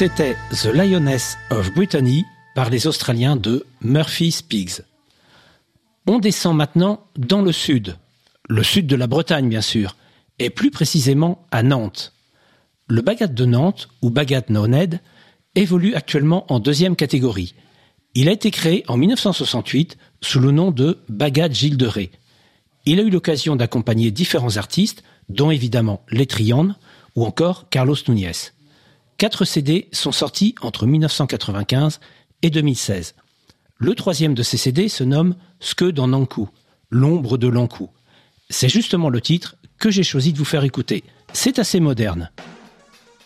C'était The Lioness of Brittany par les Australiens de Murphy's Pigs. On descend maintenant dans le sud de la Bretagne bien sûr, et plus précisément à Nantes. Le Bagat de Nantes, ou Bagat Naoned, évolue actuellement en deuxième catégorie. Il a été créé en 1968 sous le nom de Bagat Gilles de Ré. Il a eu l'occasion d'accompagner différents artistes, dont évidemment Les Trianes ou encore Carlos Núñez. 4 CD sont sortis entre 1995 et 2016. Le troisième de ces CD se nomme Ske dans Nankou, l'ombre de Lankou. C'est justement le titre que j'ai choisi de vous faire écouter. C'est assez moderne.